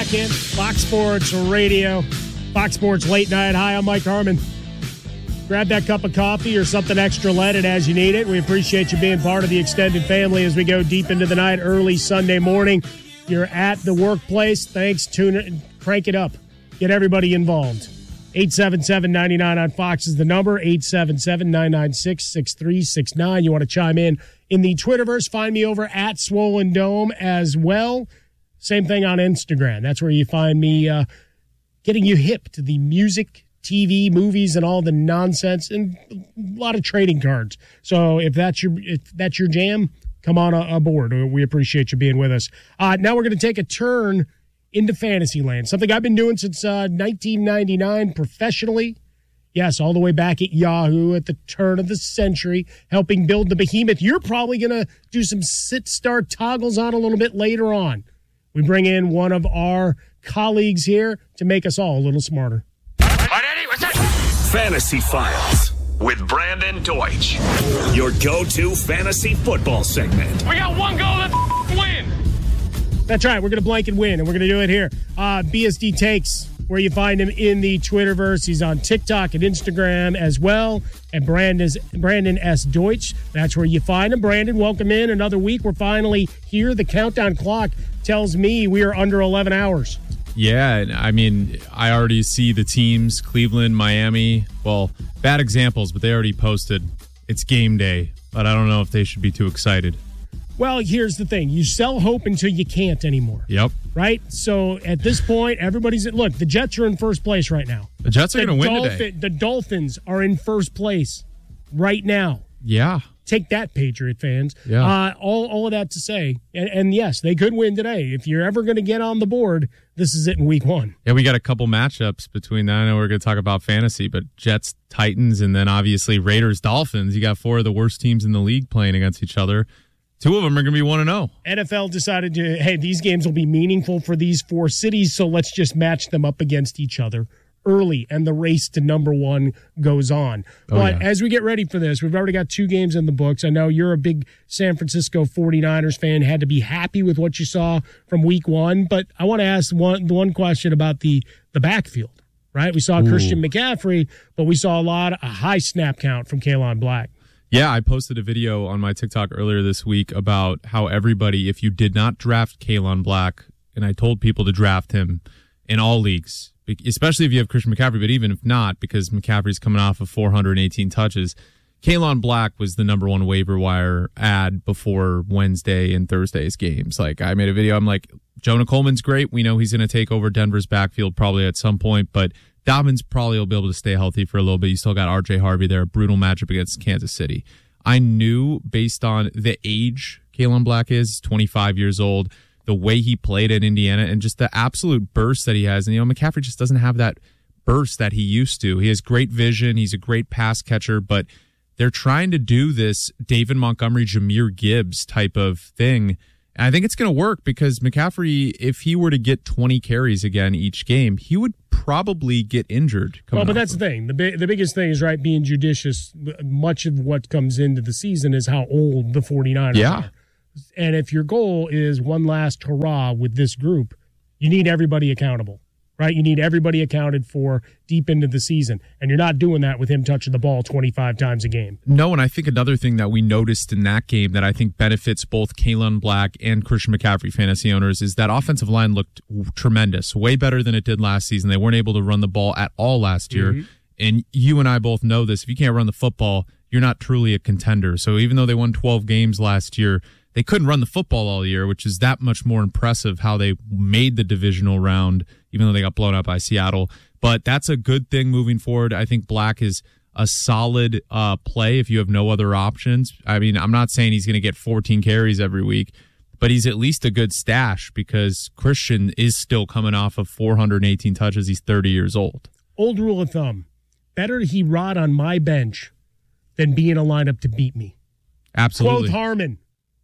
second. Fox Sports Radio, Fox Sports Late Night. Hi, I'm Mike Harmon. Grab that cup of coffee or something extra leaded as you need it. We appreciate you being part of the extended family as we go deep into the night, early Sunday morning. You're at the workplace. Thanks. Tune it, crank it up. Get everybody involved. 877-99 on Fox is the number. 877-996-6369. You want to chime in the Twitterverse? Find me over at Swollen Dome as well. Same thing on Instagram. That's where you find me getting you hip to the music, TV, movies, and all the nonsense, and a lot of trading cards. So if that's your jam, come on aboard. We appreciate you being with us. Now we're going to take a turn into fantasy land, something I've been doing since 1999 professionally. Yes, all the way back at Yahoo at the turn of the century, helping build the behemoth. You're probably going to do some sit-start toggles on a little bit later on. We bring in one of our colleagues here to make us all a little smarter. Fantasy Files with Brandon Deutsch, your go-to fantasy football segment. We got one goal, let's win. That's right. We're going to blank and win, and we're going to do it here. BSD Takes, where you find him in the Twitterverse. He's on TikTok and Instagram as well. And Brandon S. Deutsch. That's where you find him. Brandon, welcome in. Another week. We're finally here. The countdown clock tells me we are under 11 hours. Yeah, I mean, I already see the teams, Cleveland, Miami. Well, bad examples, but they already posted. It's game day, but I don't know if they should be too excited. Well, here's the thing. You sell hope until you can't anymore. Yep. Right? So at this point, everybody's... Look, the Jets are in first place right now. The Jets are going to win today. The Dolphins are in first place right now. Yeah. Take that, Patriot fans. Yeah. All of that to say, and yes, they could win today. If you're ever going to get on the board, this is it in week one. Yeah, we got a couple matchups between that. I know we're going to talk about fantasy, but Jets, Titans, and then obviously Raiders, Dolphins. You got four of the worst teams in the league playing against each other. Two of them are going to be 1-0. NFL decided these games will be meaningful for these four cities, so let's just match them up against each other early, and the race to number one goes on. As we get ready for this, we've already got two games in the books. I know you're a big San Francisco 49ers fan, had to be happy with what you saw from week one, but I want to ask one question about the backfield, right? We saw Christian McCaffrey, but we saw a high snap count from Kalen Black. Yeah, I posted a video on my TikTok earlier this week about how everybody, if you did not draft Kalen Black, and I told people to draft him in all leagues, especially if you have Christian McCaffrey, but even if not, because McCaffrey's coming off of 418 touches, Kalen Black was the number one waiver wire ad before Wednesday and Thursday's games. Like, I made a video, I'm like, Jonah Coleman's great. We know he's going to take over Denver's backfield probably at some point, but Dobbins probably will be able to stay healthy for a little bit. You still got R.J. Harvey there, a brutal matchup against Kansas City. I knew based on the age Kalen Black is, 25 years old, the way he played at Indiana, and just the absolute burst that he has. And, McCaffrey just doesn't have that burst that he used to. He has great vision. He's a great pass catcher, but they're trying to do this David Montgomery, Jahmyr Gibbs type of thing. And I think it's going to work because McCaffrey, if he were to get 20 carries again each game, he would probably get injured. But that's the thing. The biggest thing is, right, being judicious. Much of what comes into the season is how old the 49ers are. And if your goal is one last hurrah with this group, you need everybody accountable, right? You need everybody accounted for deep into the season. And you're not doing that with him touching the ball 25 times a game. No, and I think another thing that we noticed in that game that I think benefits both Kalen Black and Christian McCaffrey fantasy owners is that offensive line looked tremendous, way better than it did last season. They weren't able to run the ball at all last year. Mm-hmm. And you and I both know this. If you can't run the football, you're not truly a contender. So even though they won 12 games last year, they couldn't run the football all year, which is that much more impressive how they made the divisional round, even though they got blown out by Seattle. But that's a good thing moving forward. I think Black is a solid play if you have no other options. I mean, I'm not saying he's going to get 14 carries every week, but he's at least a good stash because Christian is still coming off of 418 touches. He's 30 years old. Old rule of thumb, better he rot on my bench than be in a lineup to beat me. Absolutely. Quoth Harmon.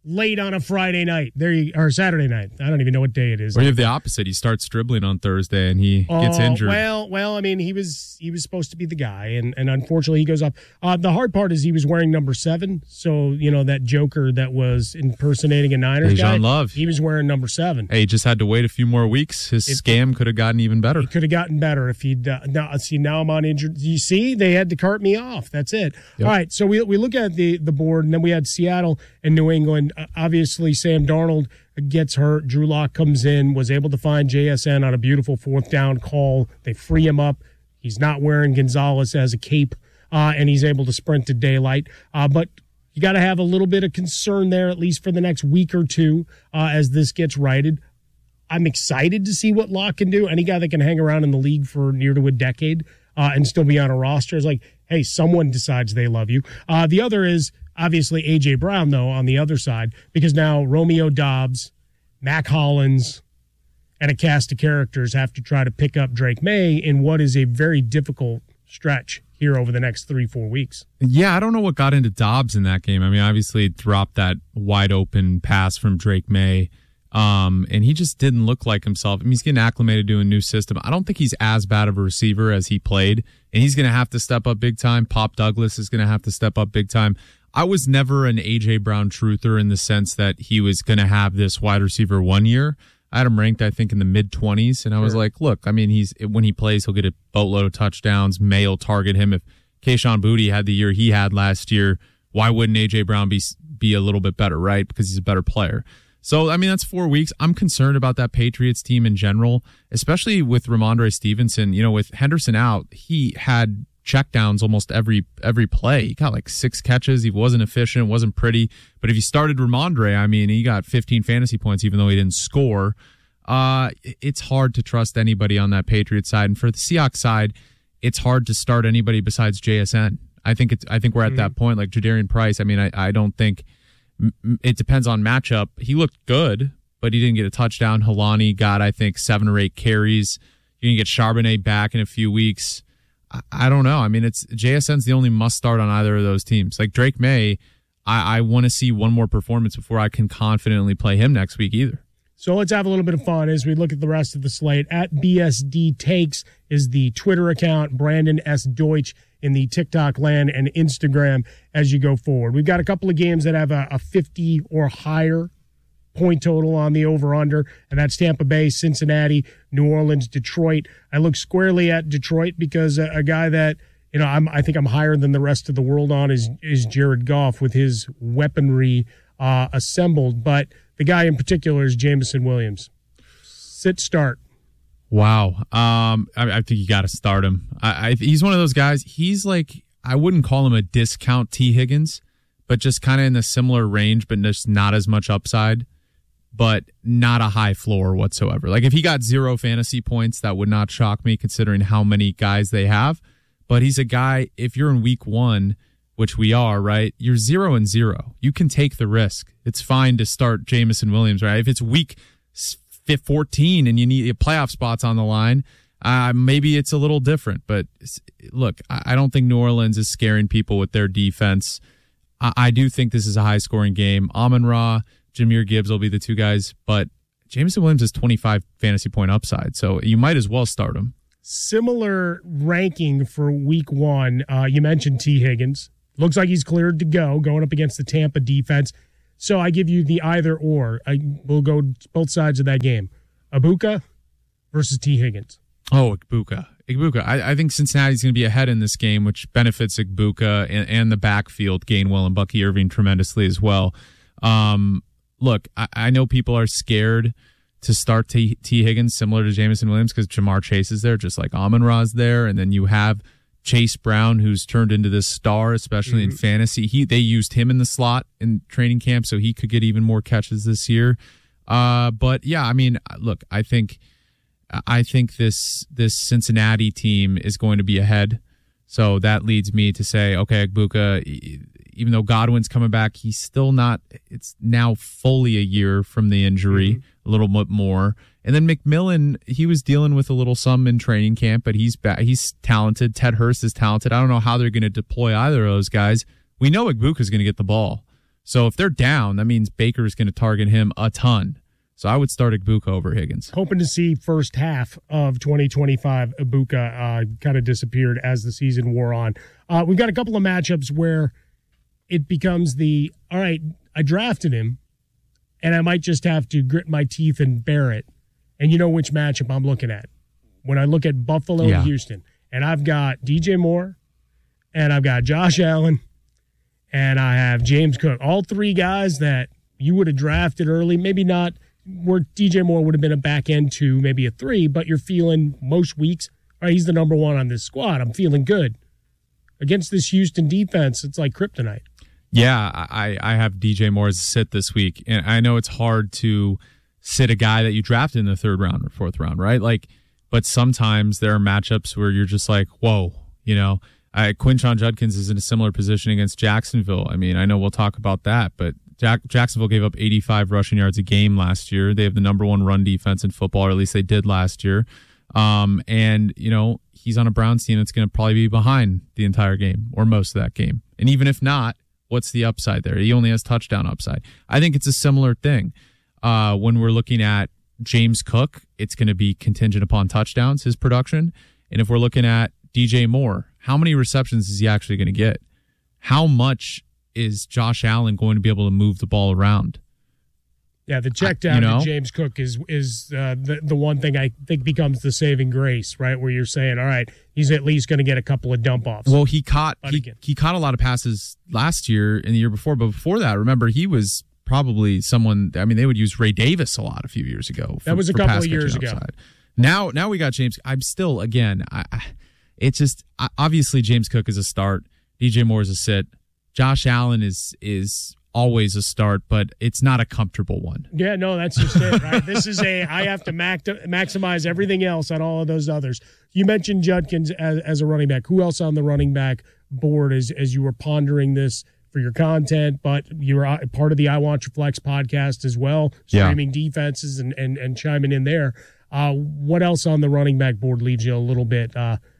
late on a Friday night. Or Saturday night. I don't even know what day it is. Or you have the opposite. He starts dribbling on Thursday and he gets injured. Well, I mean, he was supposed to be the guy, and unfortunately he goes up. The hard part is he was wearing number 7, so that Joker that was impersonating a Niners guy. Love. He was wearing number 7. Hey, he just had to wait a few more weeks. His scam could have gotten even better. It could have gotten better if he'd. Now I'm on injured. You see, they had to cart me off. That's it. Yep. All right, so we look at the board, and then we had Seattle and New England. Obviously, Sam Darnold gets hurt. Drew Lock comes in, was able to find JSN on a beautiful 4th down call. They free him up. He's not wearing Gonzalez as a cape, and he's able to sprint to daylight. But you got to have a little bit of concern there, at least for the next week or two, as this gets righted. I'm excited to see what Lock can do. Any guy that can hang around in the league for near to a decade and still be on a roster is like, hey, someone decides they love you. The other is obviously A.J. Brown, though, on the other side, because now Romeo Doubs, Mac Hollins, and a cast of characters have to try to pick up Drake May in what is a very difficult stretch here over the next 3-4 weeks. Yeah, I don't know what got into Doubs in that game. I mean, obviously it dropped that wide open pass from Drake May, and he just didn't look like himself. I mean, he's getting acclimated to a new system. I don't think he's as bad of a receiver as he played, and he's going to have to step up big time. Pop Douglas is going to have to step up big time. I was never an A.J. Brown truther in the sense that he was going to have this wide receiver 1 year. I had him ranked, I think, in the mid-20s, and I was like, look, I mean, when he plays, he'll get a boatload of touchdowns. May will target him. If Kayshon Boutte had the year he had last year, why wouldn't A.J. Brown be a little bit better, right? Because he's a better player. So, I mean, that's 4 weeks. I'm concerned about that Patriots team in general, especially with Ramondre Stevenson. With Henderson out, he had checkdowns almost every play. He got like 6 catches. He wasn't efficient, wasn't pretty. But if you started Ramondre, I mean, he got 15 fantasy points even though he didn't score. It's hard to trust anybody on that Patriots side. And for the Seahawks side, it's hard to start anybody besides JSN. I think we're at that point. Like Jadarian Price, I mean, I don't think it depends on matchup. He looked good, but he didn't get a touchdown. Helani got, I think, 7 or 8 carries. You're going to get Charbonnet back in a few weeks. I don't know. I mean, JSN's the only must start on either of those teams. Like Drake May, I want to see one more performance before I can confidently play him next week either. So let's have a little bit of fun as we look at the rest of the slate. At BSD Takes is the Twitter account, Brandon S. Deutsch in the TikTok land, and Instagram as you go forward. We've got a couple of games that have a 50 or higher point total on the over-under, and that's Tampa Bay, Cincinnati, New Orleans, Detroit. I look squarely at Detroit because a guy that I think I'm higher than the rest of the world on is Jared Goff with his weaponry assembled, but the guy in particular is Jameson Williams. Sit, start. Wow. I think you got to start him. He's one of those guys. He's like, I wouldn't call him a discount T. Higgins, but just kind of in a similar range, but just not as much upside, but not a high floor whatsoever. Like if he got 0 fantasy points, that would not shock me considering how many guys they have. But he's a guy, if you're in week 1, which we are, right? You're 0-0. You can take the risk. It's fine to start Jameson Williams, right? If it's week 14 and you need playoff spots on the line, maybe it's a little different. But look, I don't think New Orleans is scaring people with their defense. I do think this is a high-scoring game. Amon-Ra, Jahmyr Gibbs will be the 2 guys, but Jameson Williams has 25 fantasy point upside, so you might as well start him. Similar ranking for week 1. You mentioned T. Higgins. Looks like he's cleared to go, going up against the Tampa defense. So I give you the either or. We'll go both sides of that game. Ibuka versus T. Higgins. Oh, Ibuka. I think Cincinnati's going to be ahead in this game, which benefits Ibuka and the backfield, Gainwell and Bucky Irving tremendously as well. Look, I know people are scared to start T. Higgins similar to Jameson Williams because Jamar Chase is there, just like Amon-Ra's there, and then you have Chase Brown, who's turned into this star, especially in fantasy. They used him in the slot in training camp, so he could get even more catches this year. But yeah, I mean, look, I think this Cincinnati team is going to be ahead. So that leads me to say, okay, Ibuka, even though Godwin's coming back, he's still not. It's now fully a year from the injury, a little bit more. And then McMillan, he was dealing with a little some in training camp, but he's back. He's talented. Ted Hurst is talented. I don't know how they're going to deploy either of those guys. We know Ibuka's going to get the ball. So if they're down, that means Baker's going to target him a ton. So I would start Egbuka over Higgins. Hoping to see first half of 2025 Egbuka kind of disappeared as the season wore on. We've got a couple of matchups where it becomes all right, I drafted him, and I might just have to grit my teeth and bear it. And you know which matchup I'm looking at. When I look at Buffalo and Houston, and I've got DJ Moore, and I've got Josh Allen, and I have James Cook. All three guys that you would have drafted early, maybe not where DJ Moore would have been a back end 2, maybe a 3, but you're feeling most weeks, all right, he's the number 1 on this squad. I'm feeling good. Against this Houston defense, it's like kryptonite. Yeah, I have DJ Moore as a sit this week. And I know it's hard to sit a guy that you drafted in the 3rd round or 4th round, right? But sometimes there are matchups where you're just like, whoa, Quinshon Judkins is in a similar position against Jacksonville. I mean, I know we'll talk about that, but Jacksonville gave up 85 rushing yards a game last year. They have the number 1 run defense in football, or at least they did last year. And he's on a Browns team that's going to probably be behind the entire game or most of that game. And even if not, what's the upside there? He only has touchdown upside. I think it's a similar thing. When we're looking at James Cook, it's going to be contingent upon touchdowns, his production. And if we're looking at DJ Moore, how many receptions is he actually going to get? How much is Josh Allen going to be able to move the ball around? Yeah, the check down to James Cook is the one thing I think becomes the saving grace, right? Where you're saying, all right, he's at least going to get a couple of dump offs. Well, he caught a lot of passes last year and the year before, but before that, remember, he was probably someone. I mean, they would use Ray Davis a lot a few years ago. That was a couple of years ago. Now we got James. I'm still it's just obviously James Cook is a start. DJ Moore is a sit. Josh Allen is always a start, but it's not a comfortable one. Yeah, no, that's just it, right? This is I have to maximize everything else on all of those others. You mentioned Judkins as a running back. Who else on the running back board as you were pondering this for your content, but you're part of the I Want Your Flex podcast as well, streaming defenses and chiming in there. What else on the running back board leaves you a little bit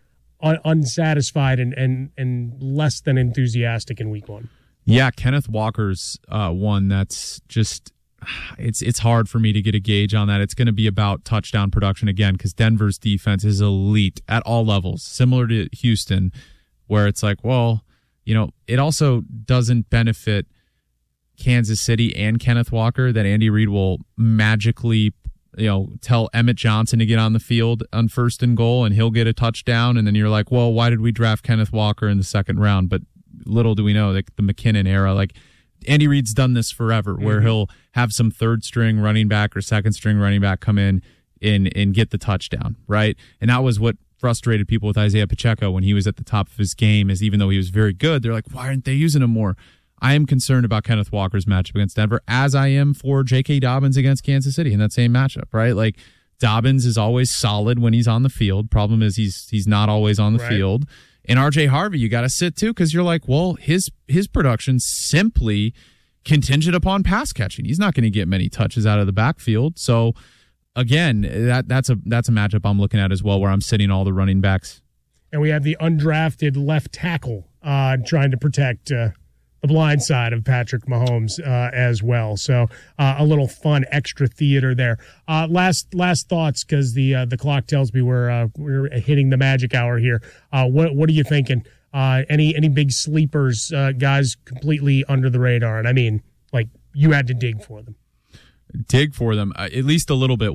unsatisfied and less than enthusiastic in week 1? Yeah, Kenneth Walker's one that's just it's hard for me to get a gauge on that. It's going to be about touchdown production again because Denver's defense is elite at all levels, similar to Houston, where it's like, well, it also doesn't benefit Kansas City and Kenneth Walker that Andy Reid will magically tell Emmett Johnson to get on the field on 1st and goal and he'll get a touchdown. And then you're like, well, why did we draft Kenneth Walker in the 2nd round? But little do we know that the McKinnon era, like Andy Reid's done this forever, where he'll have some 3rd string running back or 2nd string running back come in and get the touchdown, right? And that was what frustrated people with Isaiah Pacheco when he was at the top of his game, is even though he was very good, they're like, why aren't they using him more? I am concerned about Kenneth Walker's matchup against Denver, as I am for J.K. Dobbins against Kansas City in that same matchup, right? Like Dobbins is always solid when he's on the field. Problem is he's not always on the field. And R.J. Harvey, you got to sit too, because you're like, well, his production simply contingent upon pass catching. He's not going to get many touches out of the backfield. So again, that's a matchup I'm looking at as well, where I'm sitting all the running backs. And we have the undrafted left tackle trying to protect the blind side of Patrick Mahomes as well. So a little fun extra theater there. Last thoughts, because the clock tells me we're hitting the magic hour here. What are you thinking? Any big sleepers, guys completely under the radar? And I mean, like, you had to dig for them. Dig for them, at least a little bit.